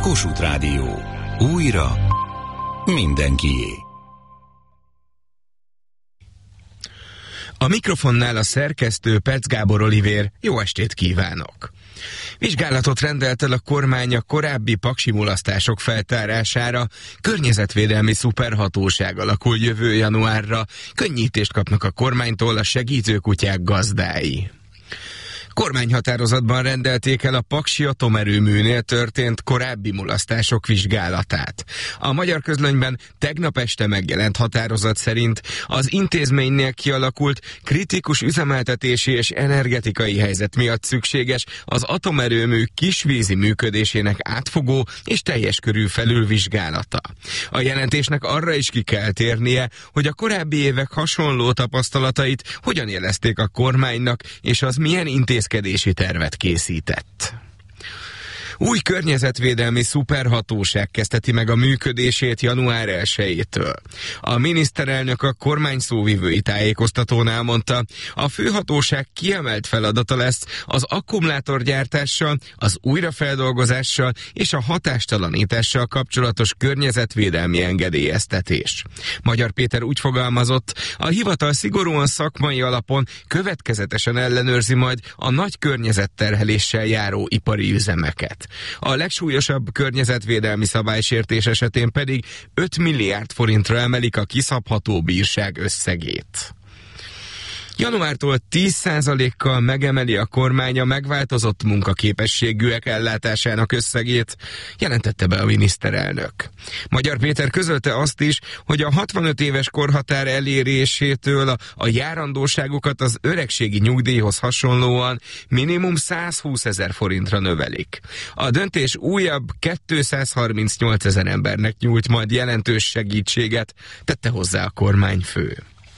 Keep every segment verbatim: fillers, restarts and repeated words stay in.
Kossuth Rádió. Újra mindenkié. A mikrofonnál a szerkesztő Petsz Gábor Olivér. Jó estét kívánok! Vizsgálatot rendelt el a kormány a korábbi paksi mulasztások feltárására. Környezetvédelmi szuperhatóság alakul jövő januárra. Könnyítést kapnak a kormánytól a segítőkutyák gazdái. Kormányhatározatban rendelték el a paksi atomerőműnél történt korábbi mulasztások vizsgálatát. A Magyar Közlönyben tegnap este megjelent határozat szerint az intézménynél kialakult kritikus üzemeltetési és energetikai helyzet miatt szükséges az atomerőmű kisvízi működésének átfogó és teljes körű felülvizsgálata. A jelentésnek arra is ki kell térnie, hogy a korábbi évek hasonló tapasztalatait hogyan jelezték a kormánynak, és az milyen intézmények intézkedési tervet készített. Új környezetvédelmi szuperhatóság kezdheti meg a működését január elsejétől. A miniszterelnök a kormány szóvivői tájékoztatón elmondta, a főhatóság kiemelt feladata lesz az akkumulátorgyártással, az újrafeldolgozással és a hatástalanítással kapcsolatos környezetvédelmi engedélyeztetés. Magyar Péter úgy fogalmazott, a hivatal szigorúan szakmai alapon következetesen ellenőrzi majd a nagy környezetterheléssel járó ipari üzemeket. A legsúlyosabb környezetvédelmi szabálysértés esetén pedig öt milliárd forintra emelik a kiszabható bírság összegét. Januártól tíz százalékkal megemeli a kormány a megváltozott munkaképességűek ellátásának összegét, jelentette be a miniszterelnök. Magyar Péter közölte azt is, hogy a hatvanöt éves korhatár elérésétől a, a járandóságukat az öregségi nyugdíjhoz hasonlóan minimum százhúszezer forintra növelik. A döntés újabb kétszázharmincnyolcezer embernek nyújt majd jelentős segítséget, tette hozzá a kormányfő.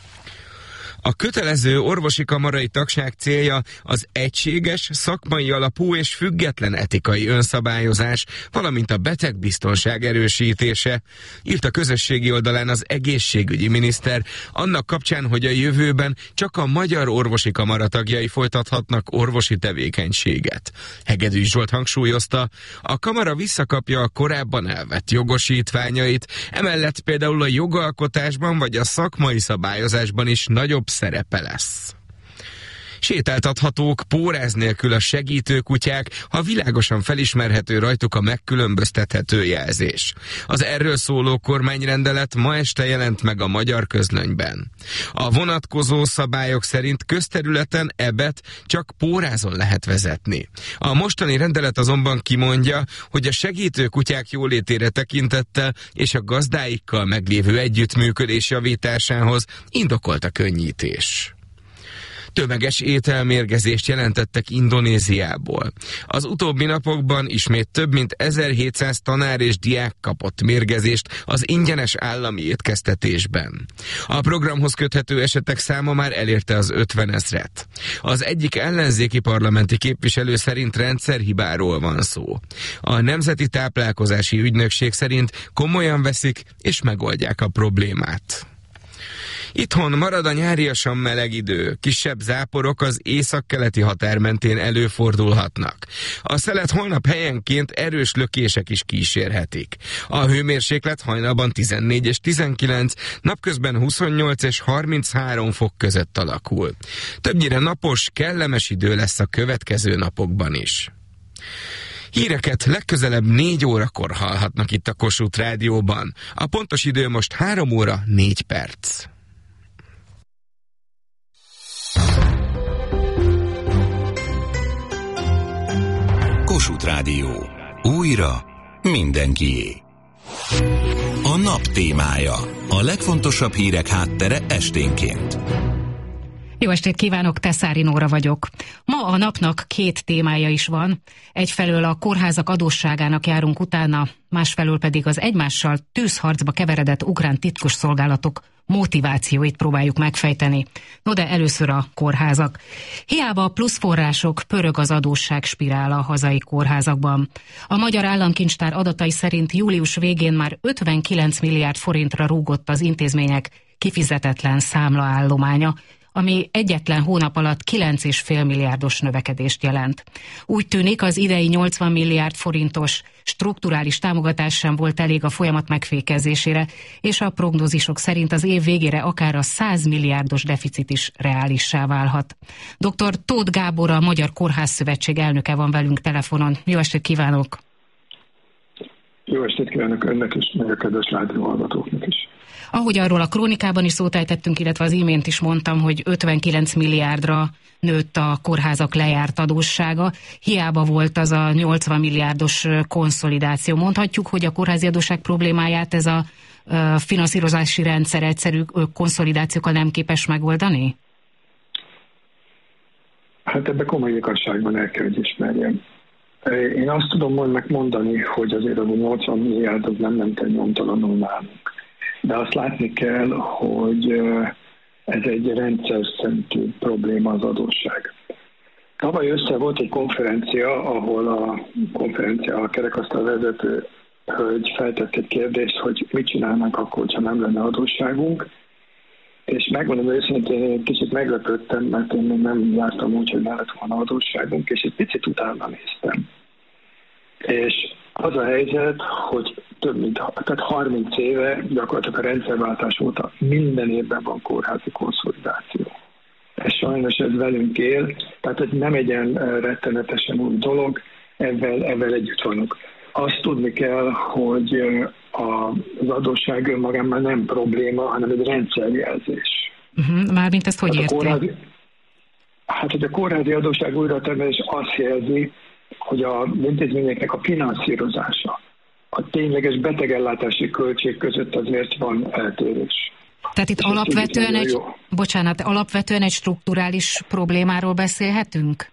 A kötelező orvosi kamarai tagság célja az egységes, szakmai alapú és független etikai önszabályozás, valamint a betegbiztonság erősítése, írt a közösségi oldalán az egészségügyi miniszter, annak kapcsán, hogy a jövőben csak a Magyar Orvosi Kamara tagjai folytathatnak orvosi tevékenységet. Hegedűs Zsolt hangsúlyozta, a kamara visszakapja a korábban elvett jogosítványait, emellett például a jogalkotásban vagy a szakmai szabályozásban is nagyobb szerepe lesz. Sétáltathatók póráz nélkül a segítőkutyák, ha világosan felismerhető rajtuk a megkülönböztethető jelzés. Az erről szóló kormányrendelet ma este jelent meg a Magyar Közlönyben. A vonatkozó szabályok szerint közterületen ebet csak pórázon lehet vezetni. A mostani rendelet azonban kimondja, hogy a segítőkutyák jólétére tekintettel és a gazdáikkal meglévő együttműködés javításához indokolt a könnyítés. Tömeges ételmérgezést jelentettek Indonéziából. Az utóbbi napokban ismét több mint ezerhétszáz tanár és diák kapott mérgezést az ingyenes állami étkeztetésben. A programhoz köthető esetek száma már elérte az ötvenezret. Az egyik ellenzéki parlamenti képviselő szerint rendszerhibáról van szó. A Nemzeti Táplálkozási Ügynökség szerint komolyan veszik és megoldják a problémát. Itthon marad a nyáriasan meleg idő, kisebb záporok az északkeleti határ mentén előfordulhatnak. A szelet holnap helyenként erős lökések is kísérhetik. A hőmérséklet hajnalban tizennégy és tizenkilenc, napközben huszonnyolc és harminchárom fok között alakul. Többnyire napos, kellemes idő lesz a következő napokban is. Híreket legközelebb négy órakor hallhatnak itt a Kossuth Rádióban. A pontos idő most három óra négy perc. Kossuth Rádió. Újra mindenkié. A nap témája. A legfontosabb hírek háttere esténként. Jó estét kívánok, Teszári Nóra vagyok. Ma a napnak két témája is van. Egyfelől a kórházak adósságának járunk utána, másfelől pedig az egymással tűzharcba keveredett ukrán titkosszolgálatok motivációit próbáljuk megfejteni. No de először a kórházak. Hiába a pluszforrások, pörög az adósság spirála a hazai kórházakban. A Magyar Államkincstár adatai szerint július végén már ötvenkilenc milliárd forintra rúgott az intézmények kifizetetlen számlaállománya, ami egyetlen hónap alatt kilenc egész öt milliárdos növekedést jelent. Úgy tűnik, az idei nyolcvan milliárd forintos strukturális támogatás sem volt elég a folyamat megfékezésére, és a prognózisok szerint az év végére akár a száz milliárdos deficit is reálissá válhat. doktor Tóth Gábor, a Magyar Kórházszövetség elnöke van velünk telefonon. Jó estét kívánok! Jó estét kívánok önnek is, meg a kedves rádióhallgatóknak is. Ahogy arról a krónikában is szót ejtettünk, illetve az imént is mondtam, hogy ötvenkilenc milliárdra nőtt a kórházak lejárt adóssága. Hiába volt az a nyolcvan milliárdos konszolidáció. Mondhatjuk, hogy a kórházi adósság problémáját ez a finanszírozási rendszer egyszerű konszolidációkkal nem képes megoldani? Hát ebbe komoly igazságban el kell, hogy ismerjem. Én azt tudom megmondani, hogy azért az a nyolcvan milliárd az nem ment egy nyomtalanul nálunk. De azt látni kell, hogy ez egy rendszer szintű probléma az adósság. Tavaly össze volt egy konferencia, ahol a konferencia a kerekasztal vezető hölgy feltett egy kérdést, hogy mit csinálnánk akkor, ha nem lenne adósságunk. És megmondom őszintén, én kicsit meglepődtem, mert én még nem jártam úgy, hogy ne lett volna adósságunk, és egy picit utána néztem. És az a helyzet, hogy több mint tehát harminc éve gyakorlatilag a rendszerváltás óta minden évben van kórházi konszolidáció. Ez sajnos ez velünk él, tehát ez nem egy ilyen rettenetesen új dolog, ezzel, ezzel együtt vannak. Azt tudni kell, hogy az adósság önmagában nem probléma, hanem egy rendszerjelzés. Uh-huh. Mármint ezt hogy érti? Kórházi, hát, hogy a kórházi adósság újratermelés azt jelzi, hogy a intézményeknek a finanszírozása, a tényleges betegellátási költség között azért van eltérés. Tehát itt alapvetően egy, bocsánat, alapvetően egy strukturális problémáról beszélhetünk?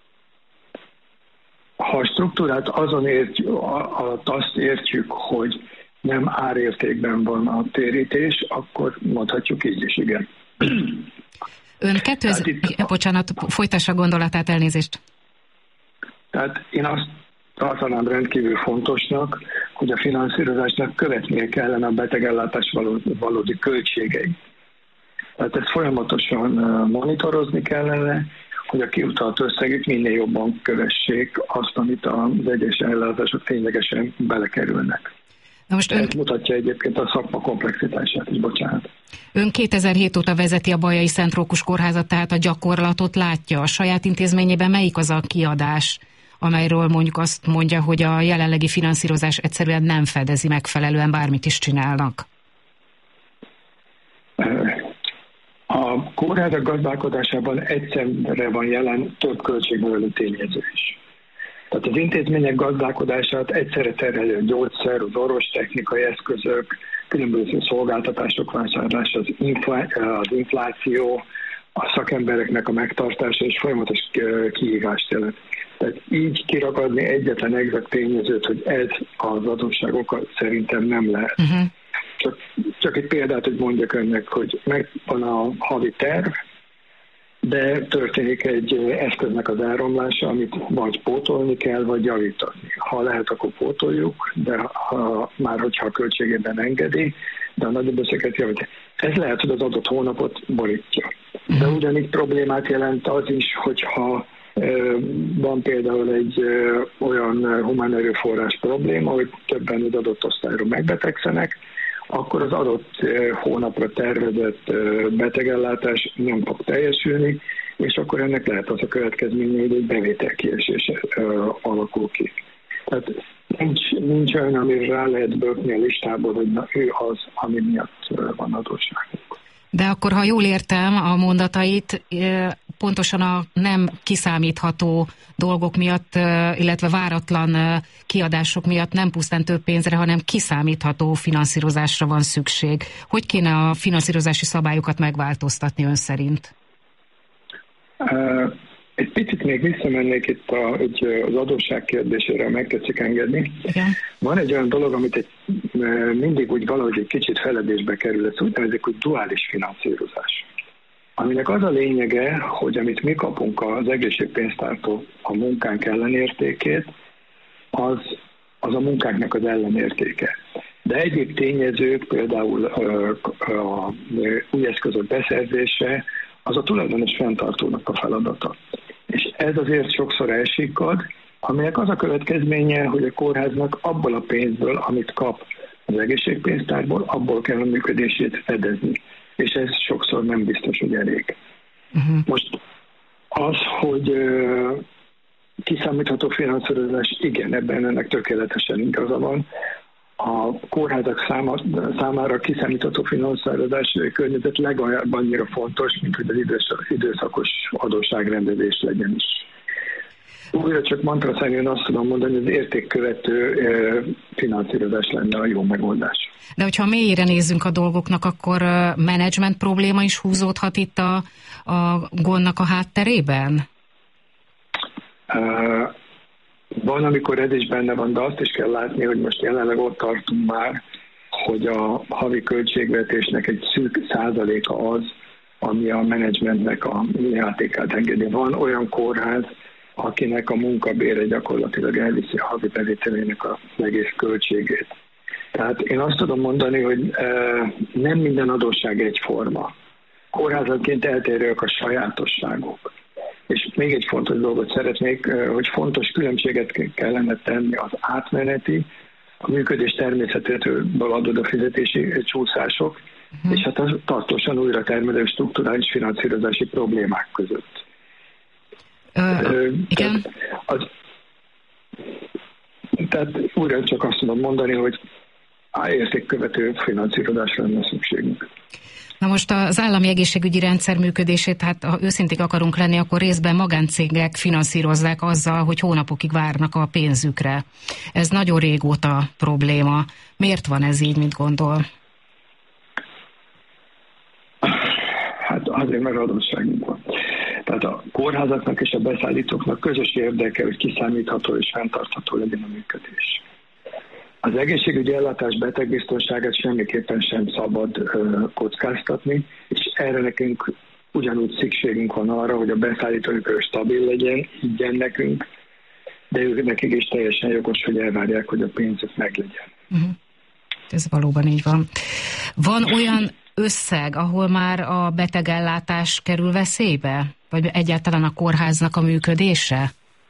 Ha a struktúrát azon értjük, alatt azt értjük, hogy nem árértékben van a térítés, akkor mondhatjuk így is, igen. Ön kettőz... Itt... Bocsánat, folytassa gondolatát, elnézést. Tehát én azt tartanám rendkívül fontosnak, hogy a finanszírozásnak követnie kellene a betegellátás valódi költségei. Tehát ezt folyamatosan monitorozni kellene, hogy a kiutalt összegek minél jobban kövessék azt, amit az egyes ellátások ténylegesen belekerülnek. Na most ön... Ez mutatja egyébként a szakma komplexitását is, bocsánat. Ön kétezer-hét óta vezeti a Bajai Szent Rókus Kórházat, tehát a gyakorlatot látja. A saját intézményében melyik az a kiadás, amelyről mondjuk azt mondja, hogy a jelenlegi finanszírozás egyszerűen nem fedezi megfelelően, bármit is csinálnak? A kórházak gazdálkodásában egyszerre van jelen több költségnövelő tényező is. Tehát az intézmények gazdálkodását egyszerre terhelő gyógyszer, az orvostechnikai eszközök, különböző szolgáltatások vásárlása, az, infl- az infláció, a szakembereknek a megtartása és folyamatos kihívást jelent. Tehát így kiragadni egyetlen exakt tényezőt, hogy ez az adósságokat szerintem nem lehet. Uh-huh. Csak, csak egy példát, hogy mondjak önnek, hogy megvan a havi terv, de történik egy eszköznek az elromlása, amit vagy pótolni kell, vagy javítani. Ha lehet, akkor pótoljuk, de ha, már hogyha a költségében engedi, de a nagyobb összeget javítani. Ez lehet, hogy az adott hónapot borítja. De ugyanígy problémát jelent az is, hogyha van például egy olyan humán erőforrás probléma, hogy többen az adott osztályról megbetegszenek, akkor az adott hónapra tervezett betegellátás nem fog teljesülni, és akkor ennek lehet az a következménye, hogy egy bevételkiesés alakul ki. Tehát nincs, nincs olyan, amire rá lehet bökni a listából, hogy na, ő az, ami miatt van adósságunk. De akkor, ha jól értem a mondatait, pontosan a nem kiszámítható dolgok miatt, illetve váratlan kiadások miatt nem pusztán több pénzre, hanem kiszámítható finanszírozásra van szükség. Hogy kéne a finanszírozási szabályokat megváltoztatni ön szerint? Egy picit még visszamennék itt a, egy, az adósság kérdésére, meg tetszik engedni. Igen. Van egy olyan dolog, amit egy, mindig úgy valahogy egy kicsit feledésbe kerül, ez úgy nevezik, hogy duális finanszírozás. Aminek az a lényege, hogy amit mi kapunk az egészségpénztártól a munkánk ellenértékét, az, az a munkánknak az ellenértéke. De egyéb tényezők, például a, a, a új eszközök beszerzése, az a tulajdonos fenntartónak a feladata. És ez azért sokszor elsikkad, aminek az a következménye, hogy a kórháznak abból a pénzből, amit kap az egészségpénztárból, abból kell a működését fedezni. És ez sokszor nem biztos, hogy elég. Uh-huh. Most az, hogy uh, kiszámítható finanszírozás, igen, ebben ennek tökéletesen igaza van. A kórházak száma, számára kiszámítható finanszírozás környezet legalább annyira fontos, mint hogy az időszakos adósságrendezés legyen is. Újra csak mantra szerint azt tudom mondani, hogy az értékkövető finanszírozás lenne a jó megoldás. De hogyha mélyére nézzünk a dolgoknak, akkor menedzsment probléma is húzódhat itt a, a gondnak a hátterében? Uh, van, amikor ez is benne van, de azt is kell látni, hogy most jelenleg ott tartunk már, hogy a havi költségvetésnek egy szűk százaléka az, ami a menedzsmentnek a játékát engedi. Van olyan kórház, akinek a munkabére gyakorlatilag elviszi a havi bevételének az egész költségét. Tehát én azt tudom mondani, hogy e, nem minden adósság egyforma. Kórházanként eltérőek a sajátosságok. És még egy fontos dolgot szeretnék, hogy fontos különbséget kellene tenni az átmeneti, a működés természetéből adódó fizetési csúszások, uh-huh. és hát az tartósan újra termelő strukturális finanszírozási problémák között. Uh, Ö, igen. Tehát, az, tehát újra csak azt tudom mondani, hogy értékkövető finanszírozásra lenne szükségünk. Na most az állami egészségügyi rendszer működését, hát ha őszinték akarunk lenni, akkor részben magáncégek finanszírozzák azzal, hogy hónapokig várnak a pénzükre. Ez nagyon régóta probléma. Miért van ez így, mit gondol? Hát azért, mert adósságunk van. Tehát a kórházaknak és a beszállítóknak közös érdeke, hogy kiszámítható és fenntartható legyen a működés. Az egészségügyi ellátás betegbiztonságát semmiképpen sem szabad ö, kockáztatni, és erre nekünk ugyanúgy szükségünk van arra, hogy a beszállítójuk stabil legyen, higgyen nekünk, de ők nekik is teljesen jogos, hogy elvárják, hogy a pénzük meglegyen. Uh-huh. Ez valóban így van. Van olyan összeg, ahol már a betegellátás kerül veszélybe? Vagy egyáltalán a kórháznak a működése?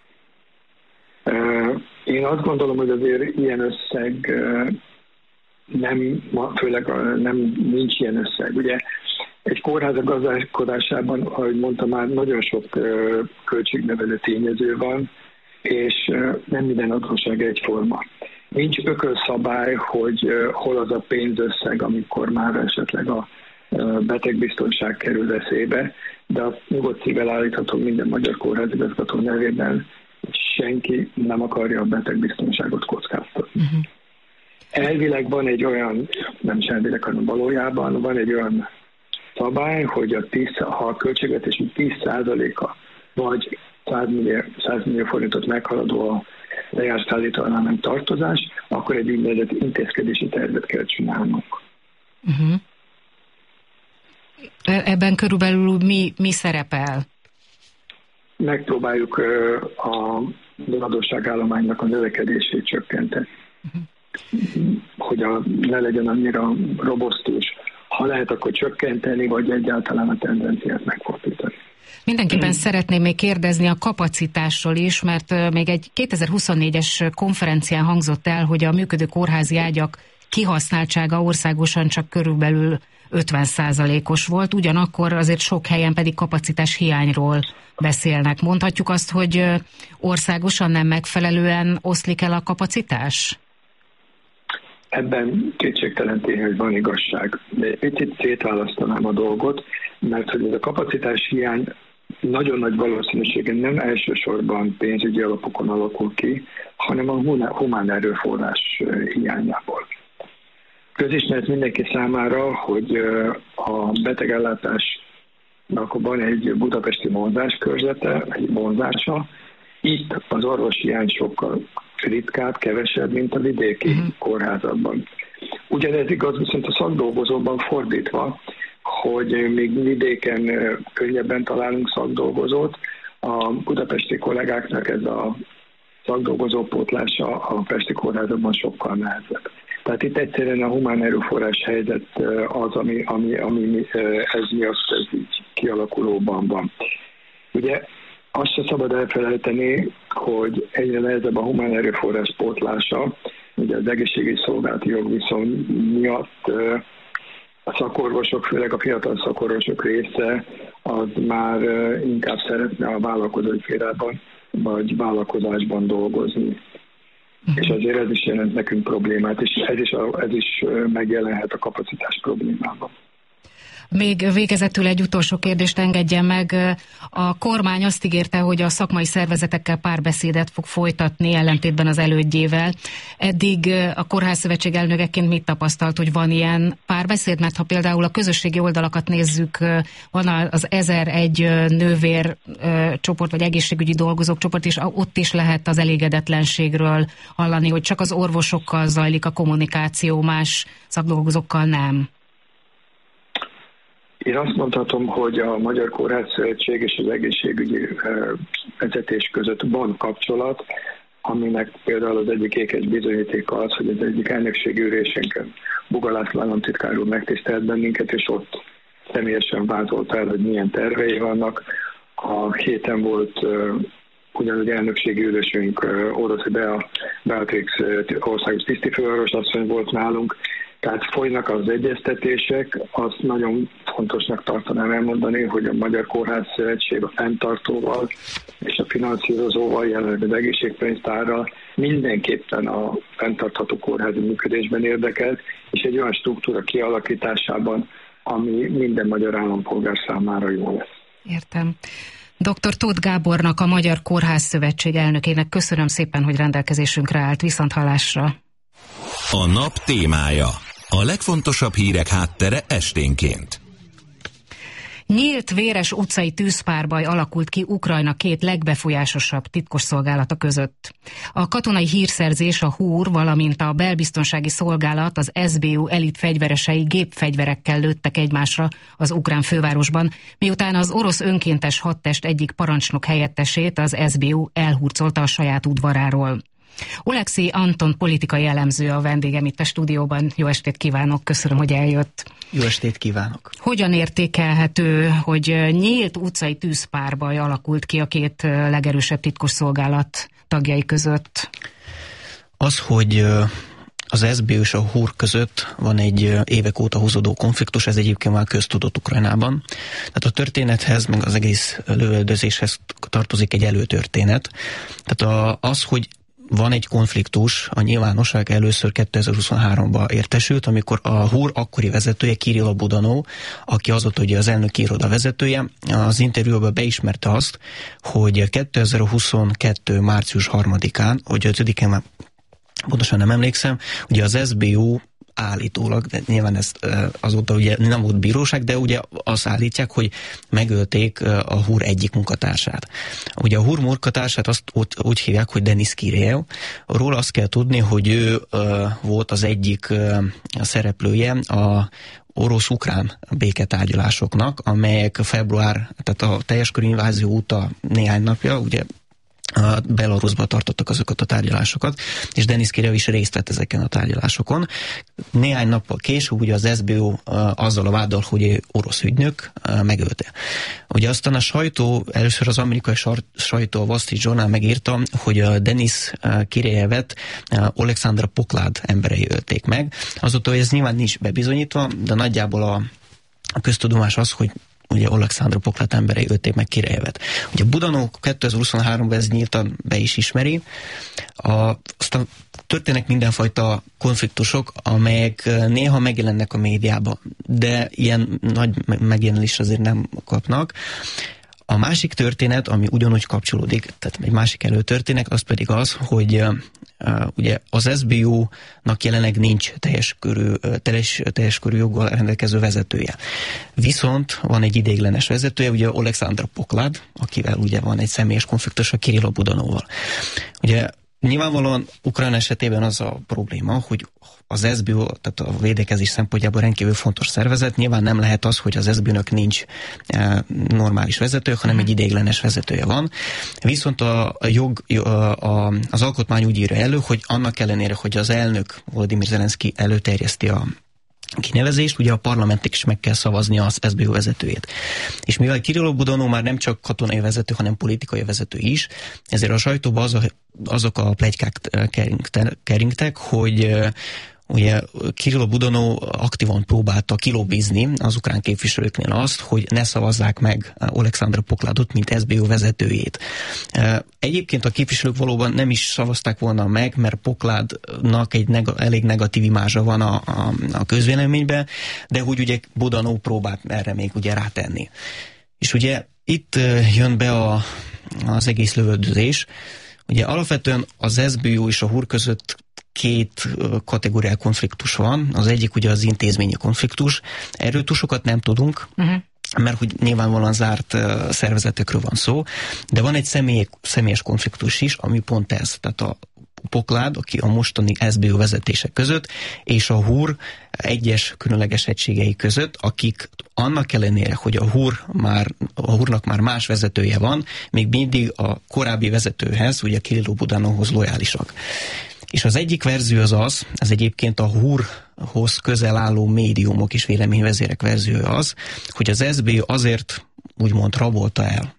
Én azt gondolom, hogy azért ilyen összeg nem, főleg nem nincs ilyen összeg. Ugye egy kórház a gazdálkodásában, ahogy mondtam már, nagyon sok költségnevelő tényező van, és nem minden adósság egyforma. Nincs ökölszabály, hogy hol az a pénzösszeg, amikor már esetleg a betegbiztonság kerül veszélybe, de a nyugodt szívvel állíthatom minden magyar kórházigazgató nevében, senki nem akarja a betegbiztonságot kockáztatni. Uh-huh. Elvileg van egy olyan, nem is elvileg, hanem valójában van egy olyan szabály, hogy a tíz, ha a költségvetésünk tíz százaléka vagy száz millió, száz millió forintot meghaladó a lejárt szállítóanál nem tartozás, akkor egy úgynevezett intézkedési tervet kell csinálnunk. Uh-huh. Ebben körülbelül mi, mi szerepel? Megpróbáljuk az adósságállománynak a növekedését csökkenteni. Uh-huh. Hogy a, ne legyen annyira robosztus. Ha lehet, akkor csökkenteni, vagy egyáltalán a tendenciát megfordítani. Mindenképpen szeretném még kérdezni a kapacitásról is, mert még egy kétezer-huszonnégyes konferencián hangzott el, hogy a működő kórházi ágyak kihasználtsága országosan csak körülbelül ötven százalékos volt, ugyanakkor azért sok helyen pedig kapacitás hiányról beszélnek. Mondhatjuk azt, hogy országosan nem megfelelően oszlik el a kapacitás? Ebben kétségtelen tény, hogy van igazság. De egy picit szétválasztanám a dolgot, mert hogy ez a kapacitás hiány nagyon nagy valószínűséggel nem elsősorban pénzügyi alapokon alakul ki, hanem a humán erőforrás hiányából. Közismert mindenki számára, hogy a betegellátásnak van egy budapesti vonzáskörzete, egy vonzása. Itt az orvosi hiány sokkal ritkább, kevesebb, mint a vidéki uh-huh. kórházakban. Ugyanez igaz viszont a szakdolgozóban fordítva, hogy még vidéken könnyebben találunk szakdolgozót, a budapesti kollégáknak ez a szakdolgozó pótlása a pesti kórházakban sokkal nehezebb. Tehát itt egyszerűen a humán erőforrás helyzet az, ami, ami, ami ez miatt ez így kialakulóban van. Ugye azt se szabad elfelejteni, hogy egyre nehezebb a humán erőforrás pótlása, ugye az egészségügyi szolgálati jogviszony miatt a szakorvosok, főleg a fiatal szakorvosok része, az már inkább szeretne a vállalkozói szférában vagy vállalkozásban dolgozni. Uh-huh. És azért ez is jelent nekünk problémát, és ez is, ez is megjelenhet a kapacitás problémában. Még végezetül egy utolsó kérdést engedjen meg. A kormány azt ígérte, hogy a szakmai szervezetekkel párbeszédet fog folytatni, ellentétben az elődjével. Eddig a Kórházszövetség elnökeként mit tapasztalt, hogy van ilyen párbeszéd? Mert ha például a közösségi oldalakat nézzük, van az ezrenegy nővér csoport, vagy egészségügyi dolgozók csoport, és ott is lehet az elégedetlenségről hallani, hogy csak az orvosokkal zajlik a kommunikáció, más szakdolgozókkal nem. Én azt mondhatom, hogy a Magyar Kórházszövetség és az egészségügyi vezetés között van kapcsolat, aminek például az egyik ékes bizonyítéka az, hogy az egyik elnökségi ülésénken Buga László államtitkár úr megtisztelt bennünket, és ott személyesen vázolt el, hogy milyen tervei vannak. A héten volt ugyanúgy elnökségi ülésünk, Oroszi Bea, Beatrix országos tisztifőorvos asszony volt nálunk, tehát folynak az egyeztetések. Azt nagyon fontosnak tartanám elmondani, hogy a Magyar Kórházszövetség a fenntartóval és a finanszírozóval, jelenleg az egészségpénztárral mindenképpen a fenntartható kórházi működésben érdekelt, és egy olyan struktúra kialakításában, ami minden magyar állampolgár számára jó lesz. Értem. doktor Tóth Gábornak, a Magyar Kórházszövetség elnökének köszönöm szépen, hogy rendelkezésünkre állt. Viszonthallásra. A nap témája. A legfontosabb hírek háttere esténként. Nyílt, véres utcai tűzpárbaj alakult ki Ukrajna két legbefolyásosabb titkosszolgálata között. A katonai hírszerzés, a húr, valamint a belbiztonsági szolgálat, az es bé u elit fegyveresei gépfegyverekkel lőttek egymásra az ukrán fővárosban, miután az orosz önkéntes hadtest egyik parancsnok helyettesét az es bé u elhurcolta a saját udvaráról. Oleksij Anton politikai elemző a vendégem itt a stúdióban. Jó estét kívánok, köszönöm, hogy eljött. Jó estét kívánok. Hogyan értékelhető, hogy nyílt utcai tűzpárbaj alakult ki a két legerősebb titkosszolgálat tagjai között? Az, hogy az es bé u és a húr között van egy évek óta húzódó konfliktus, ez egyébként már köztudott Ukrajnában. Tehát a történethez, meg az egész lövöldözéshez tartozik egy előtörténet. Tehát az, hogy van egy konfliktus, a nyilvánosság először kétezer-huszonháromban értesült, amikor a húr akkori vezetője, Kirill Budanov, aki azóta ugye az elnöki iroda vezetője, az interjúban beismerte azt, hogy kétezer-huszonkettő március harmadikán, hogy ötödikén már pontosan nem emlékszem, ugye az es bé u állítólag, de nyilván ez azóta ugye nem volt bíróság, de ugye azt állítják, hogy megölték a húr egyik munkatársát. Ugye a húr munkatársát azt úgy hívják, hogy Denis Kirejev. Róla azt kell tudni, hogy ő volt az egyik szereplője a orosz-ukrán béketárgyalásoknak, amelyek február, tehát a teljes körű invázió óta néhány napja, ugye a Belarusban tartottak azokat a tárgyalásokat, és Denis Kirejev is részt vett ezeken a tárgyalásokon. Néhány nappal később ugye az es bé u azzal a váddal, hogy orosz ügynök megölte. Ugye aztán a sajtó, először az amerikai sajtó, a Wall Street Journal megírta, hogy a Denis Kirejevet Oleksandr Poklád emberei ölték meg. Azóta, hogy ez nyilván nincs bebizonyítva, de nagyjából a, a köztudomás az, hogy ugye Oleksandr Poklád emberei ölték meg Kirejevet. Ugye Budanov kétezer-huszonháromban ez nyíltan be is ismeri. A, aztán történnek mindenfajta konfliktusok, amelyek néha megjelennek a médiában, de ilyen nagy megjelenést azért nem kapnak. A másik történet, ami ugyanúgy kapcsolódik, tehát egy másik előtörténet, az pedig az, hogy uh, ugye az es bé u-nak jelenleg nincs teljes körű, teljes, teljes körű joggal rendelkező vezetője. Viszont van egy ideiglenes vezetője, ugye Oleksandr Poklád, akivel ugye van egy személyes konfliktus a Kirill Budanovval. Ugye nyilvánvalóan Ukrajna esetében az a probléma, hogy az es bé u, tehát a védekezés szempontjából rendkívül fontos szervezet, nyilván nem lehet az, hogy az es bé u-nak nincs e, normális vezetője, hanem egy ideiglenes vezetője van. Viszont a, a jog, a, a, az alkotmány úgy írja elő, hogy annak ellenére, hogy az elnök Volodymyr Zelenszky előterjeszti a kinevezést, ugye a parlamentnek is meg kell szavazni az es bé u vezetőjét. És mivel Kirilló Budanov már nem csak katonai vezető, hanem politikai vezető is, ezért a sajtóban az a, azok a pletykák keringtek, hogy ugye Kirilló Budanov aktívan próbálta kilobbizni az ukrán képviselőknél azt, hogy ne szavazzák meg Oleksandr Pokládot, mint es bé u vezetőjét. Egyébként a képviselők valóban nem is szavazták volna meg, mert Pokládnak egy neg- elég negatív imázsa van a, a, a közvéleményben, de hogy ugye Budanov próbált erre még ugye rátenni. És ugye itt jön be a, az egész lövöldözés. Ugye alapvetően az es bé u és a húr között két kategóriál konfliktus van. Az egyik ugye az intézményi konfliktus. Erről túl sokat nem tudunk, uh-huh. mert hogy nyilvánvalóan zárt szervezetekről van szó, de van egy személy, személyes konfliktus is, ami pont ez. Tehát a Poklád, aki a mostani es bé u vezetése között, és a húr egyes különleges egységei között, akik annak ellenére, hogy a húr már, a húrnak már más vezetője van, még mindig a korábbi vezetőhez, ugye Kirilló Budanovhoz lojálisak. És az egyik verzió az az, ez egyébként a húrhoz közel álló médiumok és véleményvezérek verziója az, hogy az es bé u azért úgymond rabolta el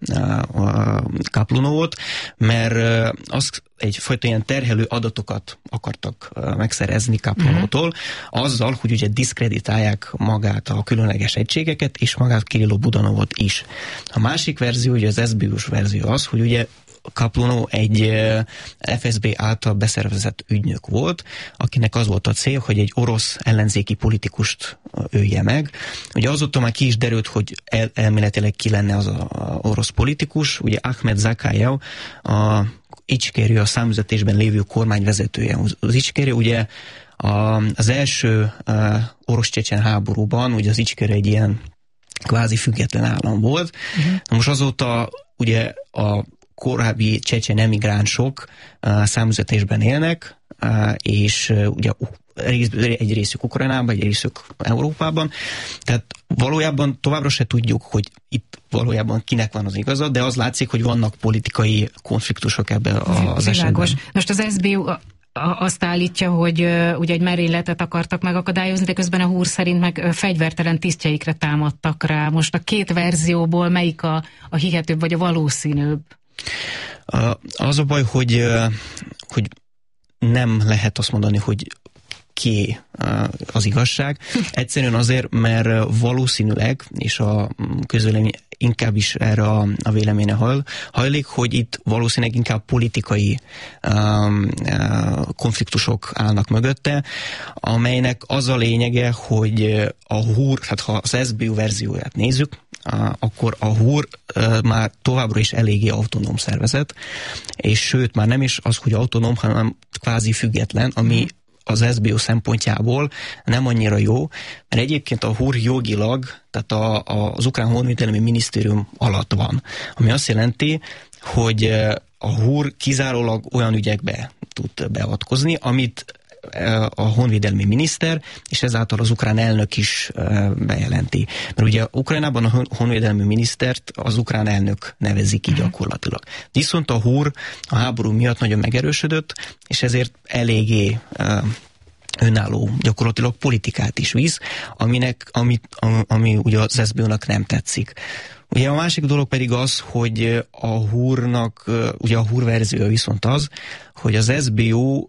Kaplunovot, mert az egyfajta ilyen terhelő adatokat akartak megszerezni Kaplunovtól, azzal, hogy ugye diszkreditálják magát a különleges egységeket, és magát Kirilló Budanovot is. A másik verzió, ugye az es bé u-s verzió az, hogy ugye Kaplunov egy ef es bé által beszervezett ügynök volt, akinek az volt a cél, hogy egy orosz ellenzéki politikust ölje meg. Ugye azóta már ki is derült, hogy el, elméletileg ki lenne az a, a orosz politikus, ugye Ahmed Zakajev, a Icskerő, a számüzetésben lévő kormány vezetője. Az Icskerő ugye a, az első uh, orosz-csecsen háborúban, ugye az Icskerő egy ilyen kvázi független állam volt. Uh-huh. Most azóta ugye a korábbi csecsen emigránsok uh, számüzetésben élnek, uh, és uh, ugye egy részük Ukrajnában, egy részük Európában. Tehát valójában továbbra se tudjuk, hogy itt valójában kinek van az igaza, de az látszik, hogy vannak politikai konfliktusok ebben az Világos. esetben. Most az es bé u azt állítja, hogy uh, ugye egy merényletet akartak megakadályozni, de közben a húr szerint meg uh, fegyvertelen tisztjeikre támadtak rá. Most a két verzióból melyik a, a hihetőbb vagy a valószínűbb? Az a baj, hogy, hogy nem lehet azt mondani, hogy ki az igazság. Egyszerűen azért, mert valószínűleg, és a közvélemény inkább is erre a, a véleménye hajl, hajlik, hogy itt valószínűleg inkább politikai um, konfliktusok állnak mögötte, amelynek az a lényege, hogy a húr, hát ha az es bé u verzióját nézzük, akkor a húr már továbbra is eléggé autonóm szervezet, és sőt, már nem is az, hogy autonóm, hanem kvázi független, ami az es bé u szempontjából nem annyira jó, mert egyébként a húr jogilag, tehát a, a, az ukrán honvédelmi minisztérium alatt van, ami azt jelenti, hogy a húr kizárólag olyan ügyekbe tud beavatkozni, amit a honvédelmi miniszter, és ezáltal az ukrán elnök is bejelenti. Mert ugye Ukrajnában a honvédelmi minisztert az ukrán elnök nevezi ki gyakorlatilag. Viszont a húr a háború miatt nagyon megerősödött, és ezért eléggé önálló gyakorlatilag politikát is visz, aminek, ami, ami ugye az es bé u-nak nem tetszik. Ugye a másik dolog pedig az, hogy a húrnak, ugye a húr verzió viszont az, hogy az es bé u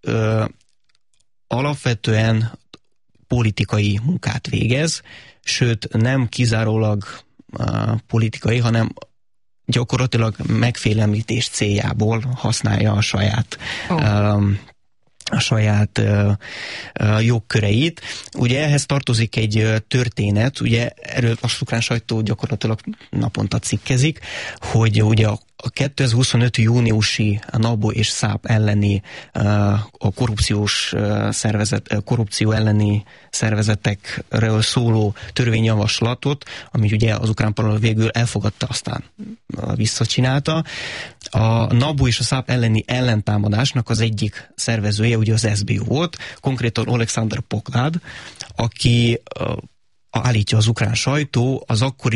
alapvetően politikai munkát végez, sőt nem kizárólag uh, politikai, hanem gyakorlatilag megfélemlítés céljából használja a saját oh. um, a saját uh, uh, jogköreit. Ugye ehhez tartozik egy uh, történet, ugye erről a ukrán sajtó gyakorlatilag naponta cikkezik, hogy ugye a A kétezer-huszonöt júniusi NABU és SZÁP elleni a korrupciós szervezet, korrupció elleni szervezetekről szóló törvényjavaslatot, amit ugye az ukrán parlament végül elfogadta, aztán visszacsinálta. A NABU és a SZÁP elleni ellentámadásnak az egyik szervezője ugye az es bé u volt, konkrétan Oleksandr Poklád, aki állítja az ukrán sajtó, az akkori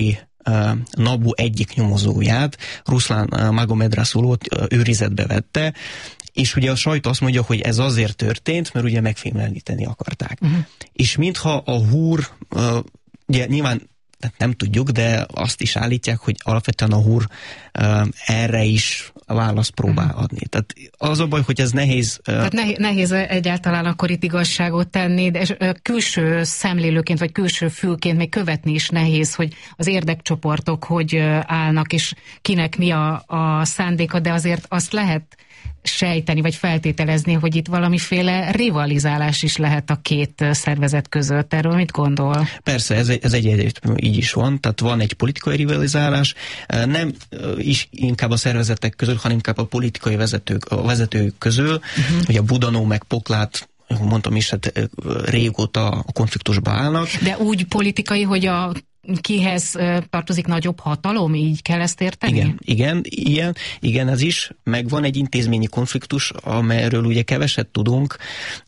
NABU egyik nyomozóját, Ruslan Magomed Rasulot őrizetbe vette, és ugye a sajtó azt mondja, hogy ez azért történt, mert ugye megfélemlíteni akarták. Uh-huh. És mintha a húr, ugye nyilván nem tudjuk, de azt is állítják, hogy alapvetően a húr erre is választ próbál uh-huh. adni. Tehát az a baj, hogy ez nehéz... Tehát nehéz, nehéz egyáltalán akkor itt igazságot tenni, de külső szemlélőként, vagy külső fülként még követni is nehéz, hogy az érdekcsoportok hogy állnak, és kinek mi a, a szándéka, de azért azt lehet sejteni, vagy feltételezni, hogy itt valamiféle rivalizálás is lehet a két szervezet között. Erről mit gondol? Persze, ez, ez egy, egy így is van, tehát van egy politikai rivalizálás, nem is inkább a szervezetek között, hanem inkább a politikai vezetők, a vezetők közül, uh-huh. ugye Budanó meg Poklát, mondtam is, hát régóta a konfliktusba állnak. De úgy politikai, hogy a kihez tartozik nagyobb hatalom, így kell ezt érteni? Igen, igen, igen, igen, ez is. Meg van egy intézményi konfliktus, amelyről ugye keveset tudunk,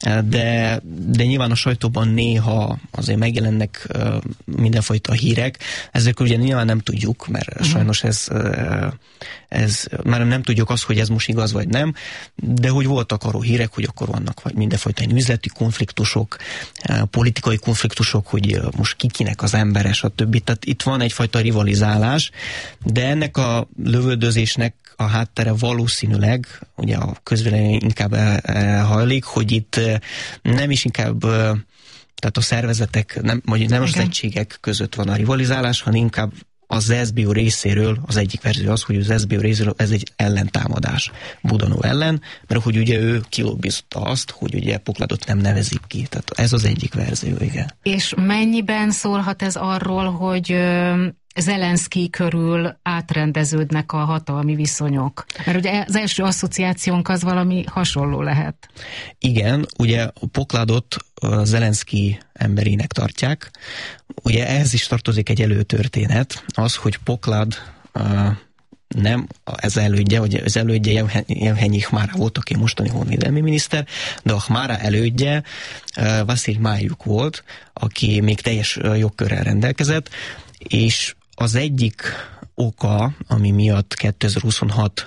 de, de nyilván a sajtóban néha azért megjelennek mindenfajta hírek. Ezek ugye nyilván nem tudjuk, mert uh-huh. sajnos ez, ez, már nem tudjuk azt, hogy ez most igaz vagy nem, de hogy voltak arról hírek, hogy akkor vannak vagy mindenfajta üzleti konfliktusok, politikai konfliktusok, hogy most kikinek az embere, stb. Tehát itt van egyfajta rivalizálás, de ennek a lövöldözésnek a háttere valószínűleg, ugye a közvélemény inkább elhajlik, hogy itt nem is inkább, tehát a szervezetek, nem, vagy nem az egységek között van a rivalizálás, hanem inkább az es bé o részéről, az egyik verzió az, hogy az es bé o részéről ez egy ellentámadás Budanó ellen, mert hogy ugye ő kilobbizta azt, hogy ugye Pokladot nem nevezik ki. Tehát ez az egyik verzió, igen. És mennyiben szólhat ez arról, hogy Zelenszky körül átrendeződnek a hatalmi viszonyok? Mert ugye az első asszociációnk az valami hasonló lehet. Igen, ugye a Pokladot Zelenszky emberének tartják. Ugye ehhez is tartozik egy előtörténet, az, hogy Poklad uh, nem ez elődje, vagy az elődje Jevhenyi Khmára volt, aki mostani honvédelmi miniszter, de a Khmára elődje uh, Vasilij Májuk volt, aki még teljes uh, jogkörrel rendelkezett, és az egyik oka, ami miatt kétezer-huszonhat